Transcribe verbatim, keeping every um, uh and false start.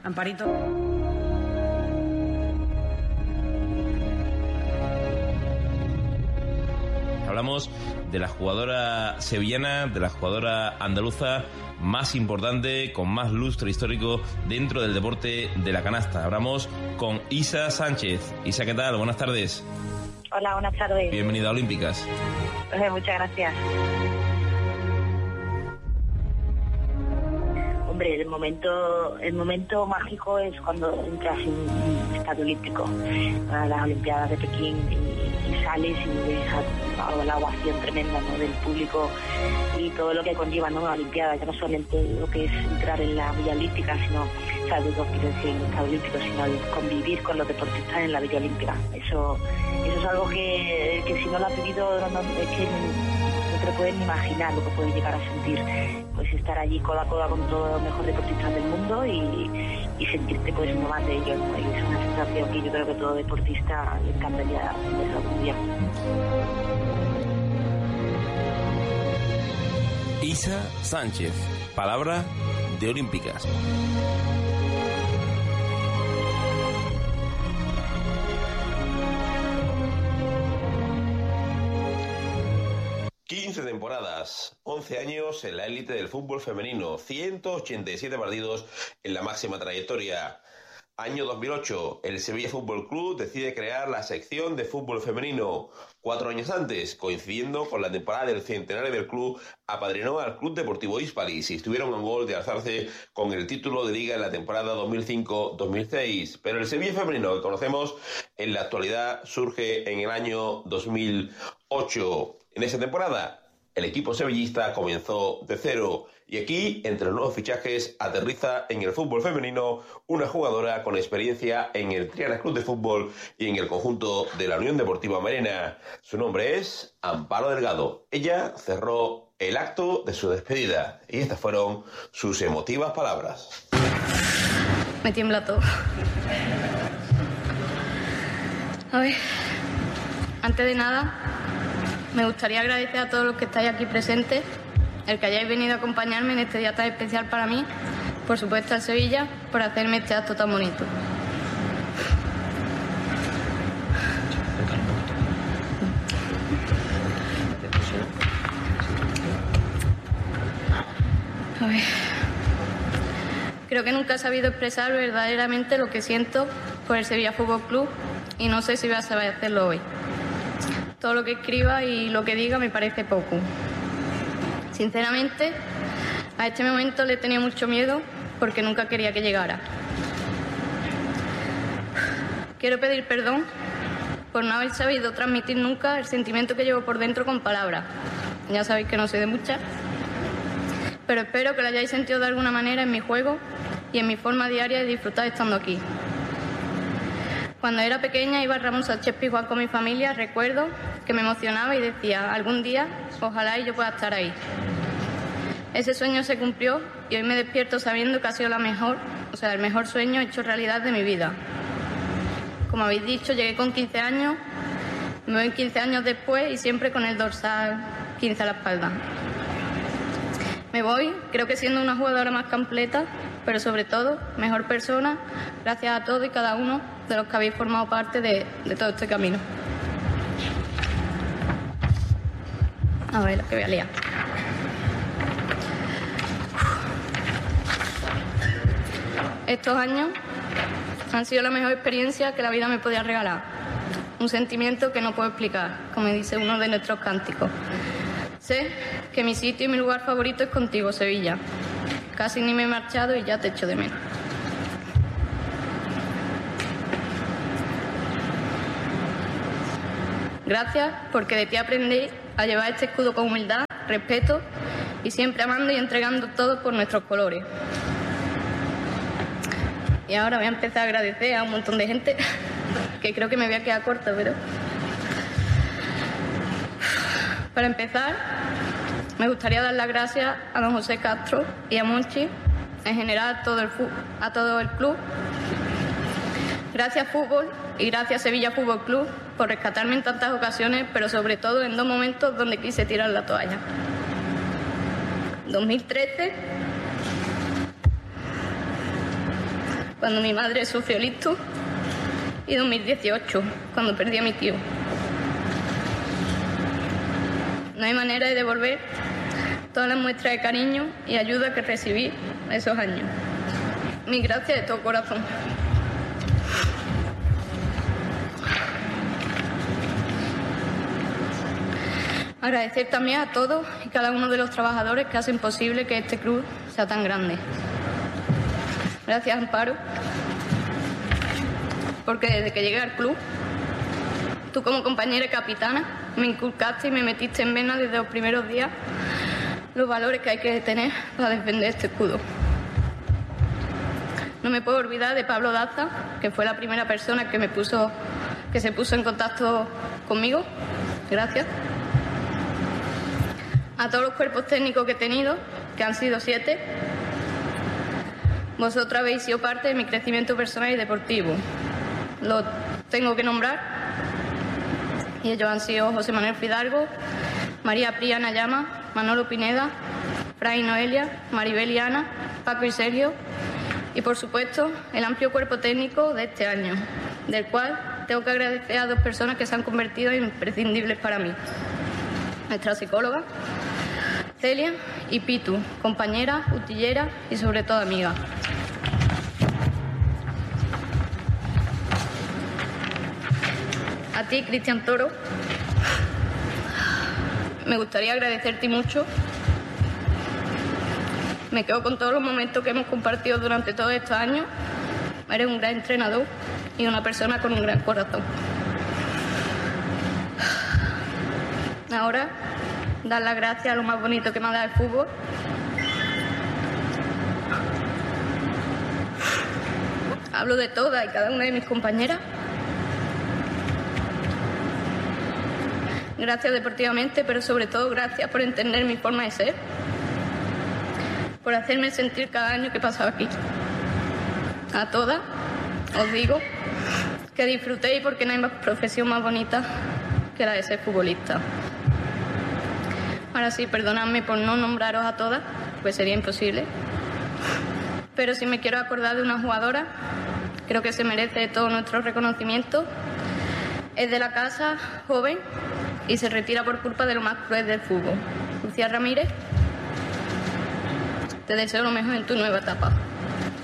Amparito. Hablamos de la jugadora sevillana, de la jugadora andaluza más importante, con más lustre histórico dentro del deporte de la canasta. Hablamos con Isa Sánchez. Isa, ¿qué tal? Buenas tardes. Hola, buenas tardes. Bienvenida a Olímpicas. Eh, muchas gracias. Hombre, el momento, el momento mágico es cuando entras en un estadio olímpico a las Olimpiadas de Pekín y, y sales y ves a, a la ovación tremenda, ¿no?, del público y todo lo que conlleva, ¿no?, la Olimpiada, ya no solamente lo que es entrar en la Villa Olímpica, sino, o sea, digo, quiero decir, en el Estadio Olímpico, sino el convivir con los deportistas en la Villa Olímpica. Eso, eso es algo que, que si no lo has vivido, no, no, es que no te lo puedes ni imaginar lo que puedes llegar a sentir. Pues estar allí codo a codo con todos los mejores deportistas del mundo y, y sentirte pues uno más de ellos, ¿no? Y es una sensación que yo creo que todo deportista le encantaría tener algún día. Isa Sánchez, palabra de Olímpicas. quince temporadas, once años en la élite del fútbol femenino, ciento ochenta y siete partidos en la máxima trayectoria. Año dos mil ocho, el Sevilla Fútbol Club decide crear la sección de fútbol femenino. Cuatro años antes, coincidiendo con la temporada del centenario del club, apadrinó al Club Deportivo Hispalis y estuvieron a un gol de alzarse con el título de liga en la temporada dos mil cinco dos mil seis. Pero el Sevilla femenino que conocemos en la actualidad surge en el año dos mil ocho. En esa temporada, el equipo sevillista comenzó de cero y aquí, entre los nuevos fichajes, aterriza en el fútbol femenino una jugadora con experiencia en el Triana Club de Fútbol y en el conjunto de la Unión Deportiva Marena. Su nombre es Amparo Delgado. Ella cerró el acto de su despedida y estas fueron sus emotivas palabras. Me tiembla todo. A ver, antes de nada, me gustaría agradecer a todos los que estáis aquí presentes, el que hayáis venido a acompañarme en este día tan especial para mí, por supuesto al Sevilla, por hacerme este acto tan bonito. A ver. Creo que nunca he sabido expresar verdaderamente lo que siento por el Sevilla Fútbol Club y no sé si voy a saber hacerlo hoy. Todo lo que escriba y lo que diga me parece poco. Sinceramente, a este momento le tenía mucho miedo porque nunca quería que llegara. Quiero pedir perdón por no haber sabido transmitir nunca el sentimiento que llevo por dentro con palabras. Ya sabéis que no soy de muchas, pero espero que lo hayáis sentido de alguna manera en mi juego y en mi forma diaria de disfrutar estando aquí. Cuando era pequeña iba a Ramón Sánchez Pizjuán con mi familia, recuerdo que me emocionaba y decía, algún día, ojalá y yo pueda estar ahí. Ese sueño se cumplió y hoy me despierto sabiendo que ha sido la mejor, o sea, el mejor sueño hecho realidad de mi vida. Como habéis dicho, llegué con quince años, me voy quince años después y siempre con el dorsal quince a la espalda. Me voy, creo que siendo una jugadora más completa, pero sobre todo, mejor persona, gracias a todos y cada uno de los que habéis formado parte de, de todo este camino. A ver, lo que voy a liar. Estos años han sido la mejor experiencia que la vida me podía regalar. Un sentimiento que no puedo explicar, como dice uno de nuestros cánticos. Sé que mi sitio y mi lugar favorito es contigo, Sevilla. Casi ni me he marchado y ya te echo de menos. Gracias porque de ti aprendí a llevar este escudo con humildad, respeto y siempre amando y entregando todo por nuestros colores. Y ahora voy a empezar a agradecer a un montón de gente que creo que me voy a quedar corta, pero... Para empezar, me gustaría dar las gracias a don José Castro y a Monchi, en general a todo el, a todo el club. Gracias fútbol y gracias Sevilla Fútbol Club por rescatarme en tantas ocasiones, pero sobre todo en dos momentos donde quise tirar la toalla. dos mil trece, cuando mi madre sufrió el ictus, y dos mil dieciocho, cuando perdí a mi tío. No hay manera de devolver todas las muestras de cariño y ayuda que recibí esos años. Mil gracias de todo corazón. Agradecer también a todos y cada uno de los trabajadores que hacen posible que este club sea tan grande. Gracias, Amparo, porque desde que llegué al club, tú como compañera y capitana me inculcaste y me metiste en vena desde los primeros días los valores que hay que tener para defender este escudo. No me puedo olvidar de Pablo Daza, que fue la primera persona que me puso, que se puso en contacto conmigo. Gracias. A todos los cuerpos técnicos que he tenido, que han sido siete, vosotros habéis sido parte de mi crecimiento personal y deportivo. Lo tengo que nombrar. Y ellos han sido José Manuel Fidalgo, María Priana Llama, Manolo Pineda, Fray Noelia, Maribel y Ana, Paco y Sergio, y por supuesto el amplio cuerpo técnico de este año, del cual tengo que agradecer a dos personas que se han convertido en imprescindibles para mí. Nuestra psicóloga, Celia, y Pitu, compañera, utillera y sobre todo amiga. A ti, Cristian Toro, me gustaría agradecerte mucho. Me quedo con todos los momentos que hemos compartido durante todos estos años. Eres un gran entrenador y una persona con un gran corazón. Ahora, dar las gracias a lo más bonito que me ha dado el fútbol. Hablo de todas y cada una de mis compañeras. Gracias deportivamente, pero sobre todo gracias por entender mi forma de ser, por hacerme sentir cada año que he pasado aquí. A todas os digo que disfrutéis porque no hay más profesión más bonita que la de ser futbolista. Ahora sí, perdonadme por no nombraros a todas, pues sería imposible. Pero si me quiero acordar de una jugadora, creo que se merece todo nuestro reconocimiento. Es de la casa, joven, y se retira por culpa de lo más cruel del fútbol. Lucía Ramírez, te deseo lo mejor en tu nueva etapa.